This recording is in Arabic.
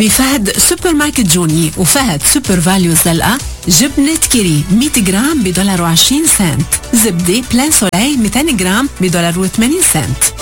بفهد سوبر ماركت جوني وفهد سوبر فاليو زلقة جبنة كيري 100 جرام $1.20. زبدة بلان سولاي 200 جرام $1.80.